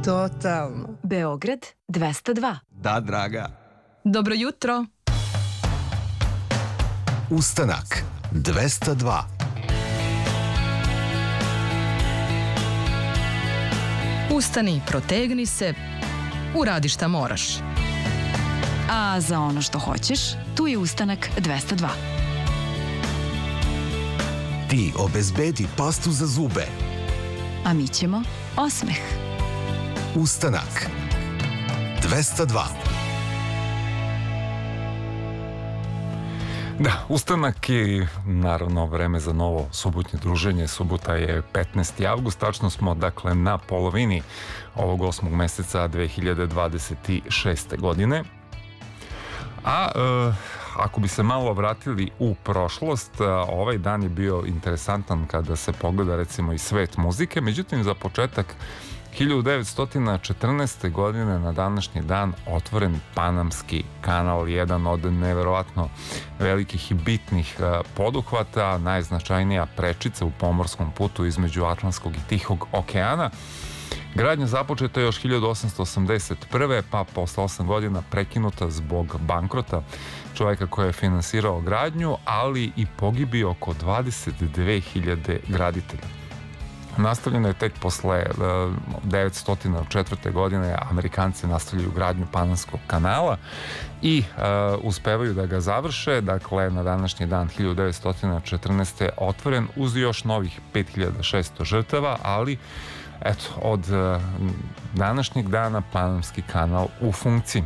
Totalno. Beograd 202. Da, draga. Dobro jutro. Ustanak 202. Ustani, protegni se, uradi šta moraš. A za ono što hoćeš, tu je Ustanak 202. Ti obezbedi pastu za zube. A mi ćemo osmeh. Ustanak 202. Da, ustanak je naravno vreme za novo subotnje druženje. Subota je 15. avgust, tačno smo dakle na polovini ovog 8. meseca 2026. godine. A ako bi se malo vratili u prošlost, ovaj dan je bio interesantan kada se pogleda recimo i svet muzike, međutim za početak 1914. godine na današnji dan otvoren Panamski kanal, jedan od neverovatno velikih i bitnih poduhvata, najznačajnija prečica u pomorskom putu između Atlantskog i Tihog okeana. Gradnja započeta još 1881. pa posle 8 godina prekinuta zbog bankrota čovjeka koji je finansirao gradnju, ali i pogibio oko 22.000 graditelja. Nastavljeno je tek posle 1904. godine, Amerikanci nastavljaju gradnju Panamskog kanala i uspevaju da ga završe. Dakle, na današnji dan 1914. otvoren uz još novih 5600 žrtava, ali eto, od današnjeg dana Panamski kanal u funkciji.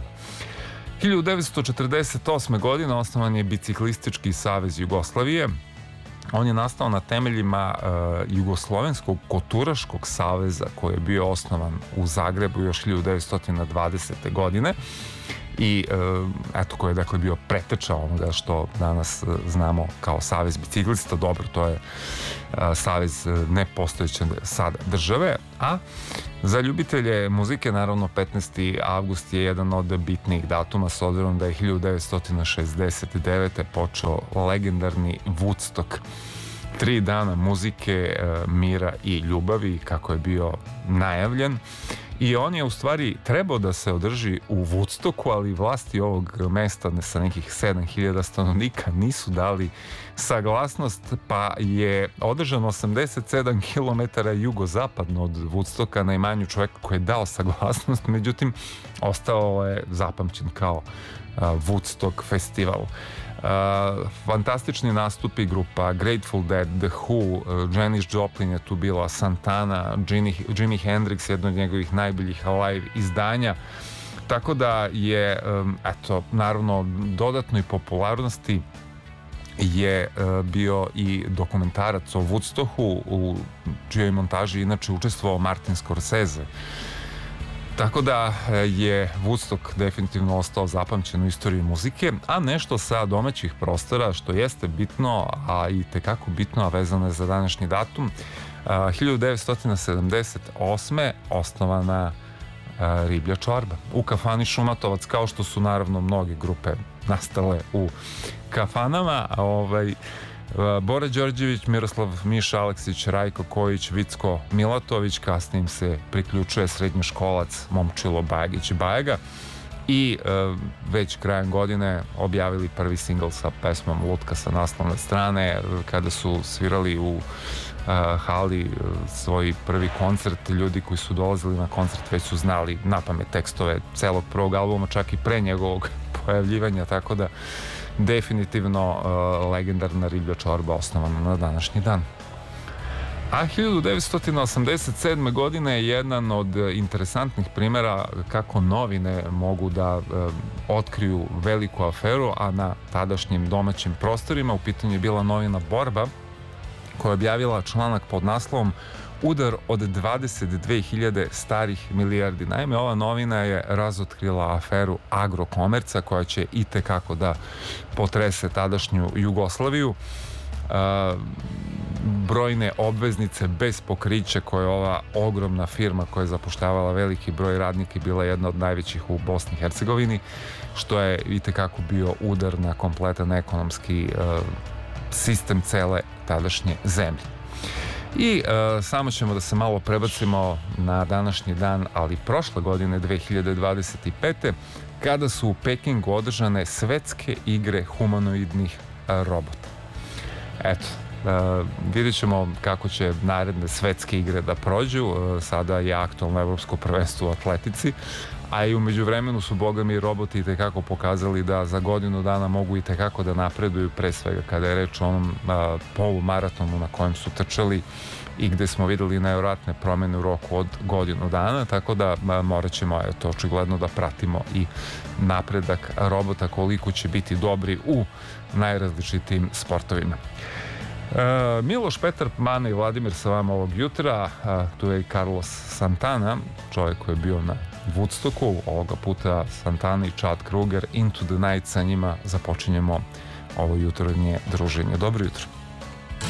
1948. godine osnovan je Biciklistički savez Jugoslavije. On je nastao na temeljima Jugoslovenskog koturaškog saveza koji je bio osnovan u Zagrebu još 1920. godine i eto, koji je dakle bio preteča onoga što danas znamo kao Savez biciklista. Dobro, to je savez nepostojeće sad države, a za ljubitelje muzike naravno 15. avgust je jedan od bitnih datuma s obzirom da je 1969. počeo legendarni Woodstock. 3 dana muzike, mira i ljubavi, kako je bio najavljen. I on je u stvari trebao da se održi u Woodstocku, ali vlasti ovog mesta sa nekih 7000 stanovnika nisu dali saglasnost, pa je održan 87 km jugozapadno od Woodstocka na imanju čovjeka koji je dao saglasnost, međutim ostao je zapamćen kao Woodstock festival. Fantastični nastupi grupa Grateful Dead, The Who, Janis Joplin je tu bila, Santana, Jimi Hendrix, jedno od njegovih najboljih live izdanja, tako da je eto, naravno dodatnoj popularnosti je bio i dokumentarac o Woodstocku u čijoj montaži inače učestvovao Martin Scorsese. Tako da je Woodstock definitivno ostao zapamćen u istoriji muzike, a nešto sa domaćih prostora što jeste bitno, a i tekako bitno, a vezano je za današnji datum. 1978. osnovana Riblja čorba u kafani Šumatovac, kao što su naravno mnoge grupe nastale u kafanama. Bora Đorđević, Miroslav Miša Aleksić, Rajko Kojić, Vicko Milatović, kasnije im se priključuje srednjoškolac Momčilo Bajagić Bajaga i već krajem godine objavili prvi singl sa pesmom Lutka sa naslovne strane, kada su svirali u hali svoj prvi koncert. Ljudi koji su dolazili na koncert već su znali napamet tekstove celog prvog albuma, čak i pre njegovog pojavljivanja, tako da definitivno legendarna Riblja čorba osnovana na današnji dan. A 1987. godine je jedan od interesantnih primjera kako novine mogu da otkriju veliku aferu, a na tadašnjim domaćim prostorima. U pitanju je bila novina Borba, koja je objavila članak pod naslovom Udar od 22.000 starih milijardi. Naime, ova novina je razotkrila aferu Agrokomerca, koja će itekako da potrese tadašnju Jugoslaviju. Brojne obveznice bez pokrića koje ova ogromna firma koja je zapošljavala veliki broj radnika i bila jedna od najvećih u Bosni i Hercegovini, što je itekako bio udar na kompletan ekonomski sistem cele tadašnje zemlje. I samo ćemo da se malo prebacimo na današnji dan, ali prošle godine 2025. kada su u Pekingu održane svetske igre humanoidnih robota. Eto, vidjet ćemo kako će naredne svetske igre da prođu. Sada je aktualno evropsko prvenstvo u atletici, a i umeđu vremenu su bogami roboti i tekako pokazali da za godinu dana mogu i tekako da napreduju, pre svega kada je reč o onom polumaratonu na kojem su trčali i gde smo videli nevjerojatne promene u roku od godinu dana, tako da morat ćemo očigledno da pratimo i napredak robota, koliko će biti dobri u najrazličitijim sportovima. Miloš, Petar, Mana i Vladimir sa vama ovog jutra. Tu je i Carlos Santana, čovjek koji je bio na Woodstocku, ovoga puta Santana i Chad Kruger, Into the Night, sa njima započinjemo ovo jutarnje druženje. Dobro jutro.